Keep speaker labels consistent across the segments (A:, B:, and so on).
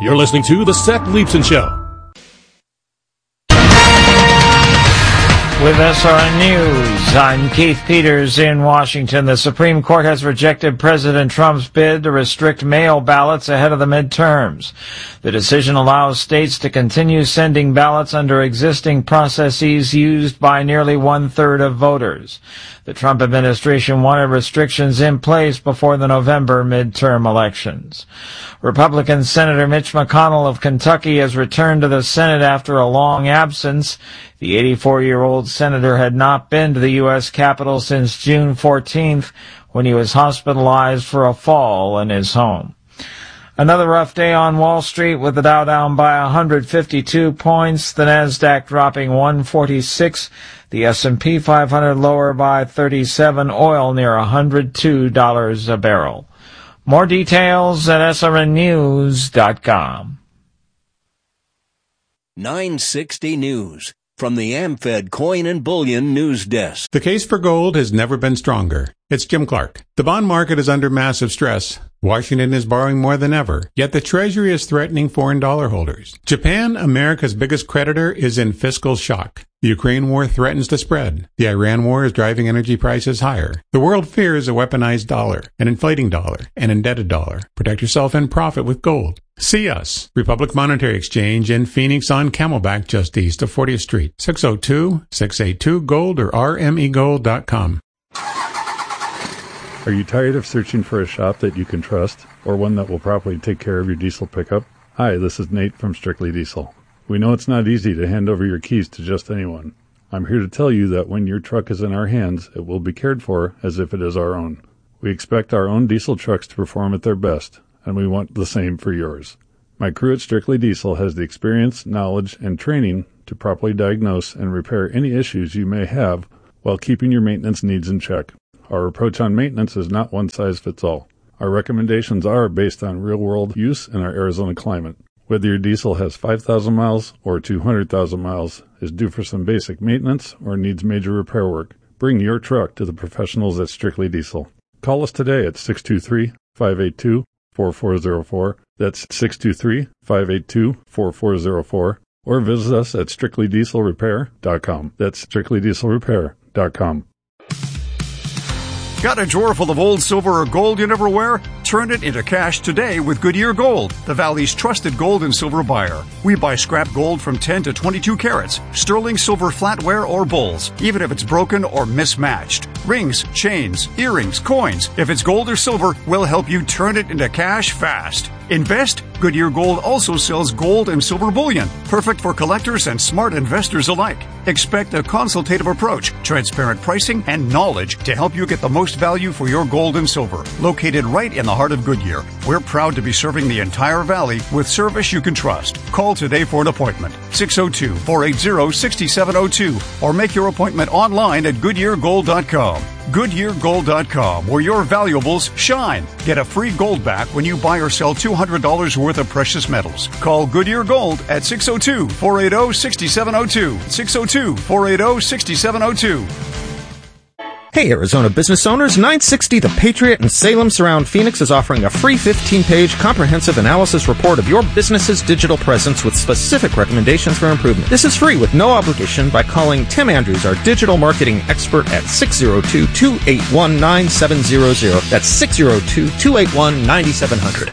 A: You're listening to The Seth Leibsohn Show.
B: With SRN News, I'm Keith Peters in Washington. The Supreme Court has rejected President Trump's bid to restrict mail ballots ahead of the midterms. The decision allows states to continue sending ballots under existing processes used by nearly one-third of voters. The Trump administration wanted restrictions in place before the November midterm elections. Republican Senator Mitch McConnell of Kentucky has returned to the Senate after a long absence. The 84-year-old senator had not been to the U.S. Capitol since June 14th, when he was hospitalized for a fall in his home. Another rough day on Wall Street, with the Dow down by 152 points, the Nasdaq dropping 146, the S&P 500 lower by 37, oil near $102 a barrel. More details at srnnews.com.
C: 960 News. From the AmFed Coin and Bullion News Desk.
D: The case for gold has never been stronger. It's Jim Clark. The bond market is under massive stress. Washington is borrowing more than ever, yet the Treasury is threatening foreign dollar holders. Japan, America's biggest creditor, is in fiscal shock. The Ukraine war threatens to spread. The Iran war is driving energy prices higher. The world fears a weaponized dollar, an inflating dollar, an indebted dollar. Protect yourself and profit with gold. See us, Republic Monetary Exchange in Phoenix on Camelback, just east of 40th Street. 602-682-GOLD or rmegold.com.
E: Are you tired of searching for a shop that you can trust, or one that will properly take care of your diesel pickup? Hi, this is Nate from Strictly Diesel. We know it's not easy to hand over your keys to just anyone. I'm here to tell you that when your truck is in our hands, it will be cared for as if it is our own. We expect our own diesel trucks to perform at their best, and we want the same for yours. My crew at Strictly Diesel has the experience, knowledge, and training to properly diagnose and repair any issues you may have while keeping your maintenance needs in check. Our approach on maintenance is not one size fits all. Our recommendations are based on real-world use in our Arizona climate. Whether your diesel has 5,000 miles or 200,000 miles, is due for some basic maintenance, or needs major repair work, bring your truck to the professionals at Strictly Diesel. Call us today at 623-582-4404. That's 623-582-4404. Or visit us at strictlydieselrepair.com. That's strictlydieselrepair.com.
F: Got a drawer full of old silver or gold you never wear? Turn it into cash today with Goodyear Gold, the Valley's trusted gold and silver buyer. We buy scrap gold from 10 to 22 carats, sterling silver flatware or bowls, even if it's broken or mismatched. Rings, chains, earrings, coins. If it's gold or silver, we'll help you turn it into cash fast. Invest? Goodyear Gold also sells gold and silver bullion, perfect for collectors and smart investors alike. Expect a consultative approach, transparent pricing, and knowledge to help you get the most value for your gold and silver. Located right in the heart of Goodyear, we're proud to be serving the entire valley with service you can trust. Call today for an appointment, 602-480-6702, or make your appointment online at GoodyearGold.com. GoodyearGold.com, where your valuables shine. Get a free gold back when you buy or sell $200 worth of precious metals. Call Goodyear Gold at 602-480-6702. 602-480-6702.
G: Hey, Arizona business owners, 960 The Patriot in Salem Surround Phoenix is offering a free 15-page comprehensive analysis report of your business's digital presence with specific recommendations for improvement. This is free with no obligation by calling Tim Andrews, our digital marketing expert, at 602-281-9700. That's 602-281-9700.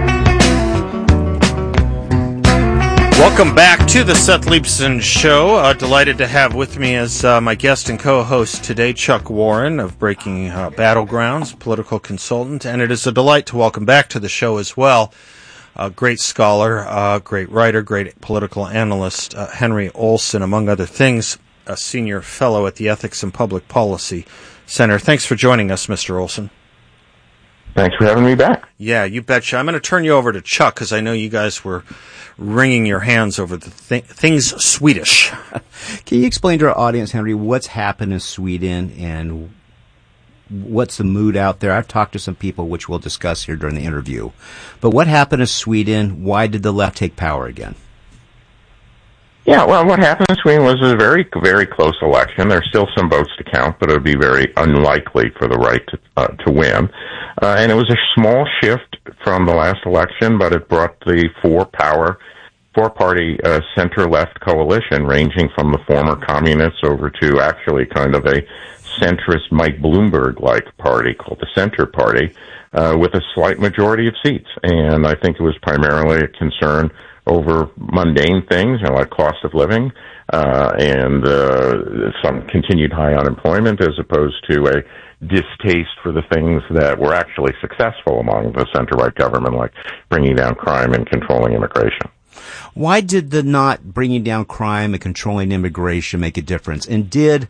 H: Welcome back to the Seth Leibsohn Show. Delighted to have with me as my guest and co-host today, Chuck Warren of Breaking Battlegrounds, political consultant, and it is a delight to welcome back to the show as well a great scholar, great writer, great political analyst, Henry Olsen, among other things, a senior fellow at the Ethics and Public Policy Center. Thanks for joining us, Mr. Olsen.
I: Thanks for having me back.
H: Yeah, you betcha. I'm going to turn you over to Chuck because I know you guys were wringing your hands over the things Swedish.
J: Can you explain to our audience, Henry, what's happened in Sweden and what's the mood out there? I've talked to some people, which we'll discuss here during the interview. But what happened in Sweden? Why did the left take power again?
I: Yeah, well, what happened in Sweden was a very, very close election. There's still some votes to count, but it would be very unlikely for the right to win. And it was a small shift from the last election, but it brought the four-party center-left coalition, ranging from the former communists over to actually kind of a centrist Mike Bloomberg-like party called the Center Party, with a slight majority of seats. And I think it was primarily a concern over mundane things, like cost of living and some continued high unemployment, as opposed to a distaste for the things that were actually successful among the center-right government, like bringing down crime and controlling immigration.
J: Why did the not bringing down crime and controlling immigration make a difference? And did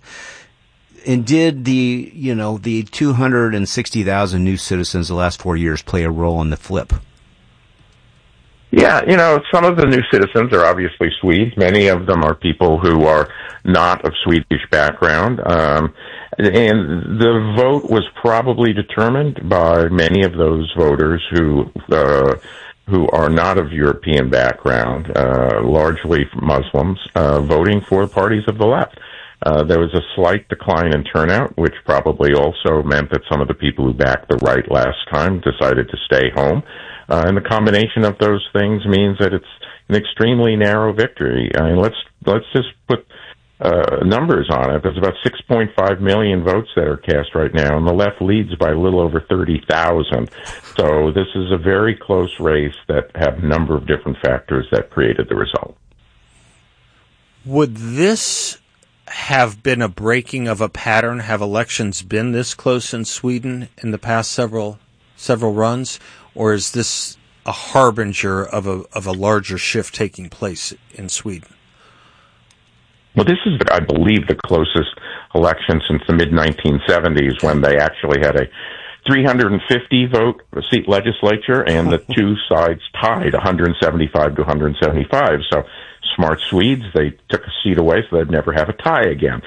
J: the 260,000 new citizens the last 4 years play a role in the flip?
I: Yeah, some of the new citizens are obviously Swedes. Many of them are people who are not of Swedish background. And the vote was probably determined by many of those voters who are not of European background, largely Muslims, voting for parties of the left. There was a slight decline in turnout, which probably also meant that some of the people who backed the right last time decided to stay home. And the combination of those things means that it's an extremely narrow victory. I mean, let's just put numbers on it. There's about 6.5 million votes that are cast right now, and the left leads by a little over 30,000. So this is a very close race that have a number of different factors that created the result.
H: Would this have been a breaking of a pattern? Have elections been this close in Sweden in the past several runs, or is this a harbinger of a larger shift taking place in Sweden?
I: Well, this is, I believe, the closest election since the mid-1970s, when they actually had a 350-vote-seat legislature, and the two sides tied 175 to 175. So smart Swedes, they took a seat away so they'd never have a tie again.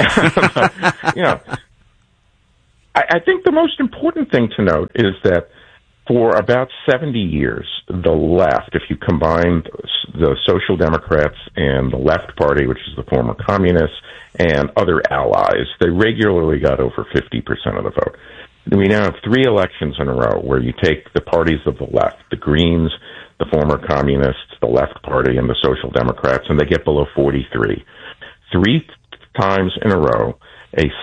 I: I think the most important thing to note is that for about 70 years, the left, if you combine the Social Democrats and the Left Party, which is the former communists, and other allies, they regularly got over 50% of the vote. We now have 3 elections in a row where you take the parties of the left, the Greens, the former communists, the Left Party, and the Social Democrats, and they get below 43. 3 times in a row, a